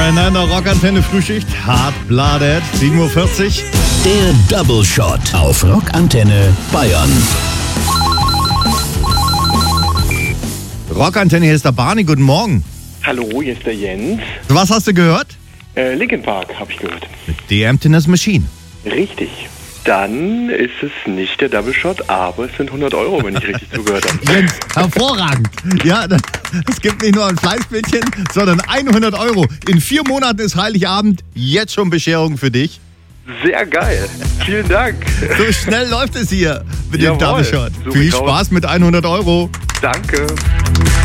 Durcheinander, Rockantenne Frühschicht, Hardblooded, 7:40 Uhr. Der Double Shot auf Rockantenne Bayern. Rockantenne, hier ist der Barney, guten Morgen. Hallo, hier ist der Jens. Was hast du gehört? Linkin Park habe ich gehört. The Emptiness Machine. Richtig. Dann ist es nicht der Double Shot, aber es sind 100 Euro, wenn ich richtig zugehört habe. Jens, hervorragend. Ja, es gibt nicht nur ein Fleißbällchen, sondern 100 Euro. In 4 Monaten ist Heiligabend, jetzt schon Bescherung für dich. Sehr geil. Vielen Dank. So schnell läuft es hier mit dem Jawohl, Double Shot. so Viel sieht's aus. Spaß mit 100 Euro. Danke.